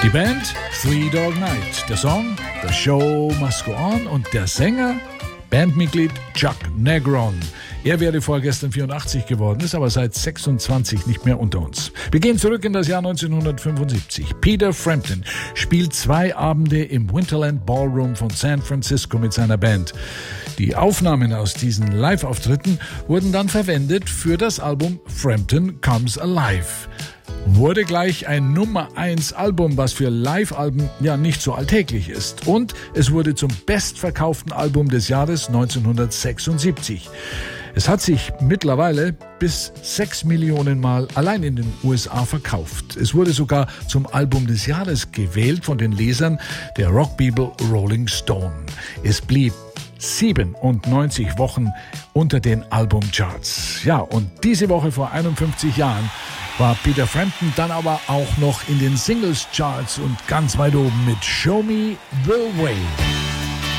Die Band Three Dog Night, der Song The Show Must Go On und der Sänger, Bandmitglied Chuck Negron. Er wäre vorgestern 84 geworden, ist aber seit 26 nicht mehr unter uns. Wir gehen zurück in das Jahr 1975. Peter Frampton spielt 2 Abende im Winterland Ballroom von San Francisco mit seiner Band. Die Aufnahmen aus diesen Live-Auftritten wurden dann verwendet für das Album Frampton Comes Alive. Wurde gleich ein Nummer-1-Album, was für Live-Alben ja nicht so alltäglich ist. Und es wurde zum bestverkauften Album des Jahres 1976. Es hat sich mittlerweile bis 6 Millionen Mal allein in den USA verkauft. Es wurde sogar zum Album des Jahres gewählt von den Lesern der Rockbibel Rolling Stone. Es blieb 97 Wochen unter den Albumcharts. Ja, und diese Woche vor 51 Jahren war Peter Frampton dann aber auch noch in den Singles-Charts und ganz weit oben mit Show Me the Way.